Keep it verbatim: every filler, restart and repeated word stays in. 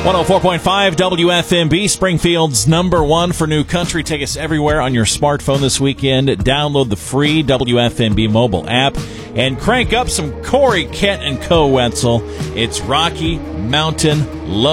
one oh four point five W F M B, Springfield's number one for new country. Take us everywhere on your smartphone this weekend. Download the free W F M B mobile app and crank up some Corey, Kent, and Co. Wetzel. It's Rocky Mountain Love.